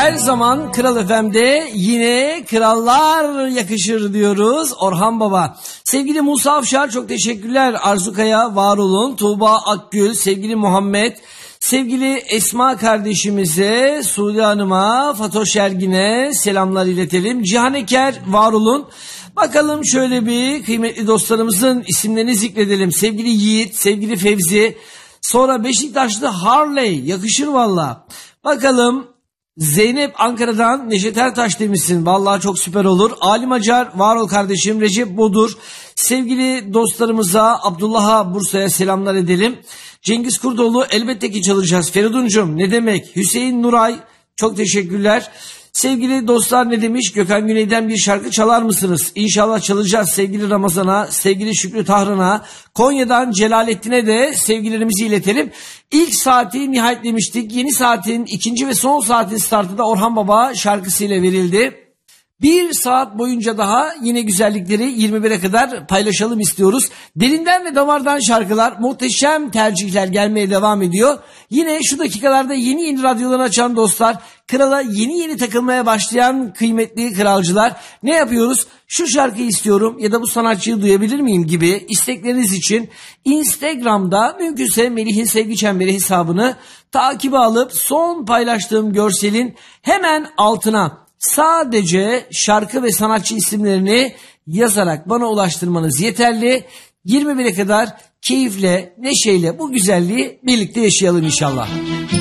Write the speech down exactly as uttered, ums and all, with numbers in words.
Her zaman Kral F M'de yine krallar yakışır diyoruz. Orhan Baba. Sevgili Musa Afşar çok teşekkürler. Arzu Kaya var olun. Tuğba Akgül, sevgili Muhammed, sevgili Esma kardeşimize, Suudi Hanım'a, Fatoş Ergin'e selamlar iletelim. Cihan Eker var olun. Bakalım şöyle bir kıymetli dostlarımızın isimlerini zikredelim. Sevgili Yiğit, sevgili Fevzi, sonra Beşiktaşlı Harley yakışır valla. Bakalım Zeynep Ankara'dan, Neşet Ertaş demişsin. Vallahi çok süper olur. Alim Acar var ol kardeşim. Recep Bodur. Sevgili dostlarımıza, Abdullah'a, Bursa'ya selamlar edelim. Cengiz Kurdoğlu elbette ki çalacağız. Feriduncum ne demek? Hüseyin Nuray çok teşekkürler. Sevgili dostlar ne demiş? Gökhan Güney'den bir şarkı çalar mısınız? İnşallah çalacağız. Sevgili Ramazan'a, sevgili Şükrü Tahran'a, Konya'dan Celalettin'e de sevgilerimizi iletelim. İlk saati nihayetlemiştik. Yeni saatin ikinci ve son saatin startı da Orhan Baba şarkısıyla verildi. Bir saat boyunca daha yine güzellikleri yirmi bire kadar paylaşalım istiyoruz. Derinden ve damardan şarkılar, muhteşem tercihler gelmeye devam ediyor. Yine şu dakikalarda yeni yeni radyoları açan dostlar, krala yeni yeni takılmaya başlayan kıymetli kralcılar, ne yapıyoruz? Şu şarkıyı istiyorum ya da bu sanatçıyı duyabilir miyim gibi istekleriniz için Instagram'da mümkünse Melih'in Sevgi Çemberi hesabını takibe alıp son paylaştığım görselin hemen altına sadece şarkı ve sanatçı isimlerini yazarak bana ulaştırmanız yeterli. yirmi bire kadar keyifle, neşeyle bu güzelliği birlikte yaşayalım inşallah.